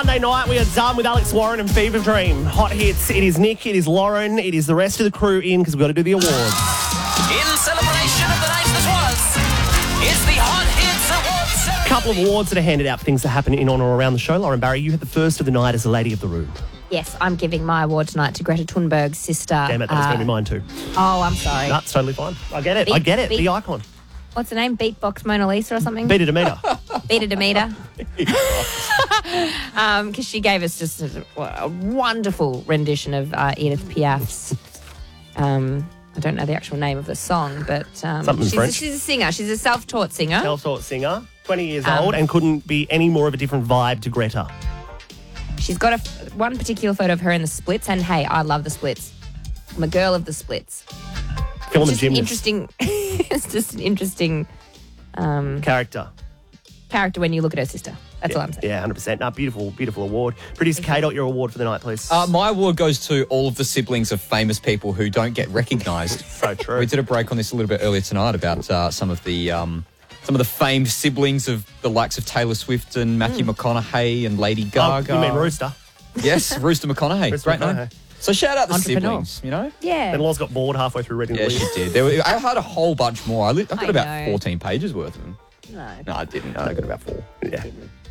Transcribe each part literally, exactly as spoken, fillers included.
Monday night, we are done with Alex Warren and Fever Dream. Hot hits. It is Nick, it is Lauren, it is the rest of the crew in because we've got to do the awards. In celebration of the night that was, it's the Hot Hits Awards. A couple of awards that are handed out for things that happen in, on, or around the show. Lauren Barry, you had the first of the night as the lady of the room. Yes, I'm giving my award tonight to Greta Thunberg's sister. Damn it, that was uh, going to be mine too. Oh, I'm sorry. That's totally fine. I get it. Beat- I get it. beat- the icon. What's her name? Beatbox Mona Lisa or something? Beta Demeter. Beta Demeter. Um, because she gave us just a, a wonderful rendition of uh, Edith Piaf's. Um, I don't know the actual name of the song, but um, Something in she's, French. A, she's a singer. She's a self-taught singer. Self-taught singer, twenty years Um, old, and couldn't be any more of a different vibe to Greta. She's got a, one particular photo of her in the Splits, and hey, I love the Splits. I'm a girl of the Splits. Film and It's just an gymnast. interesting. It's just an interesting um, Character. character when you look at her sister. That's all I'm saying. Yeah, one hundred percent. No, beautiful, beautiful award. Producer Kate, your award for the night, please. Uh, my award goes to all of the siblings of famous people who don't get recognised. So true. We did a break on this a little bit earlier tonight about uh, some of the um, some of the famed siblings of the likes of Taylor Swift and Matthew McConaughey and Lady Gaga. Oh, you mean Rooster? Yes, Rooster McConaughey. Rooster Great name. McConaughey. So shout out the Entrepreneur. siblings, you know? Yeah. And Laws got bored halfway through reading Yeah, the she list. did. There were, I had a whole bunch more. I, li- I got I about know. fourteen pages worth of them. No. No, I didn't. I got about four. Yeah.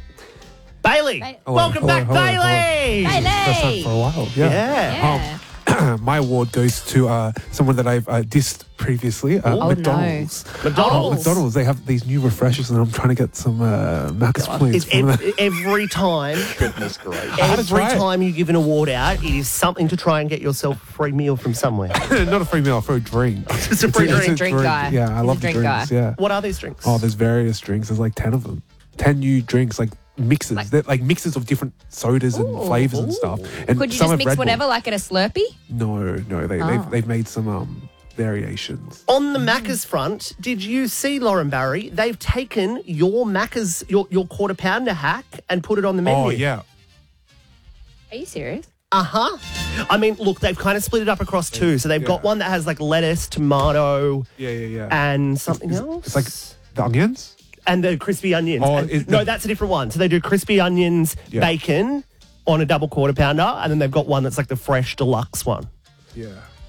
Bailey, Ba- welcome Hello, back, hello, hello. Bailey. That's Bailey! not for a while. Yeah. Yeah. Yeah. My award goes to uh, someone that I've uh, dissed previously, uh, Oh, no. McDonald's. McDonald's. Oh, McDonald's, they have these new refreshers, and I'm trying to get some uh, Macca's points It's from ev- them. every time, Goodness gracious. had to every try it. time you give an award out, it is something to try and get yourself a free meal from somewhere. Not a free meal, for a drink. It's a free It's drink. Drink guy. Yeah, I He's love a the drink drinks. guy. Yeah. What are these drinks? Oh, there's various drinks. There's like ten of them. ten new drinks, like mixes. Like- They're like mixes of different sodas and Ooh. flavors and stuff. And Could you some just have mix Red Bull. whatever, like at a Slurpee? No, no, they, Oh. they've, they've made some um, variations. On the Macca's front, did you see, Lauren Barry? They've taken your Macca's, your, your quarter pounder hack and put it on the menu. Oh, yeah. Are you serious? Uh-huh. I mean, look, they've kind of split it up across two. So they've got Yeah. one that has like lettuce, tomato, Yeah, yeah, yeah. and something It's- else. It's like the onions? and the crispy onions. Oh, And- is no, the- that's a different one. So they do crispy onions, Yeah. bacon on a double quarter pounder, and then they've got one that's like the fresh deluxe one. Yeah.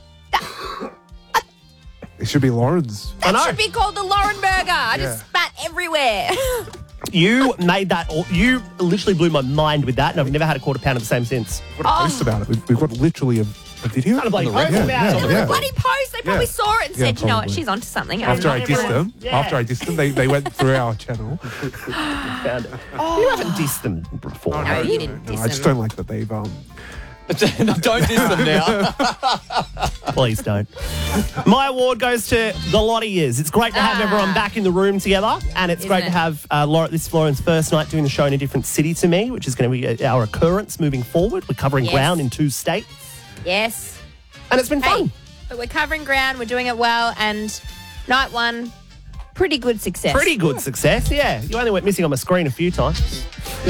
It should be Lauren's. I That know. should be called the Lauren Burger. I Yeah. just spat everywhere. You made that, all- you literally blew my mind with that, and I've never had a quarter pounder the same since. We've got a post about it. We've, we've got literally a, a video. Got a bloody on the post yeah, about yeah, it. There was yeah. a bloody post. They probably Yeah. saw it and Yeah, said, you know what, probably. she's onto something. After I Not dissed everyone- them, Yeah. after I dissed them, they, they went through our channel. Found it. You haven't dissed them before. No, you didn't No, diss I just them. don't like that they've um. Don't diss them now. Please don't. My award goes to the lot of years. It's great to have Ah. everyone back in the room together, and it's Isn't great it? to have uh, Laura, this is Lauren's first night doing the show in a different city to me, which is going to be uh, our occurrence moving forward. We're covering Yes. ground in two states, Yes. and it's been Hey, fun. but we're covering ground. We're doing it well. And night one, pretty good success. Pretty good success, yeah. You only went missing on my screen a few times.